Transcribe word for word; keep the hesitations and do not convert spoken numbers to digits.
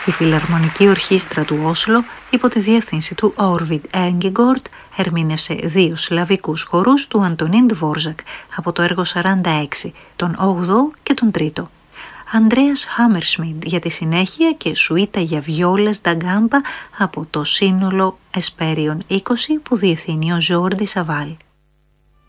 Η Φιλαρμονική Ορχήστρα του Όσλο, υπό τη διεύθυνση του Όρβιντ Έγκεγκορτ, ερμήνευσε δύο σλαβικούς χορούς του Αντωνίν Ντβόρζακ από το έργο σαράντα έξι, τον όγδοο και τον τρίτο. Ανδρέας Χάμερσμιντ για τη συνέχεια και σουίτα για βιόλες ντα γκάμπα από το σύνολο Εσπέριον είκοσι που διευθύνει ο Ζόρντι Σαβάλ.